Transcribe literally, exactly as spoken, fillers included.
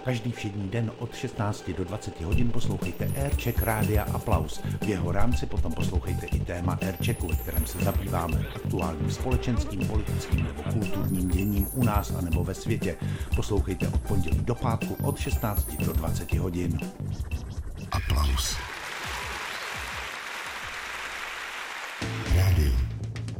Každý všední den od šestnácti do dvaceti hodin poslouchejte Aircheck Rádia Aplaus. V jeho rámci potom poslouchejte i téma Airchecku, ve kterém se zabýváme aktuálním společenským, politickým nebo kulturním děním u nás a nebo ve světě. Poslouchejte od pondělí do pátku od šestnácti do dvaceti hodin. Aplaus.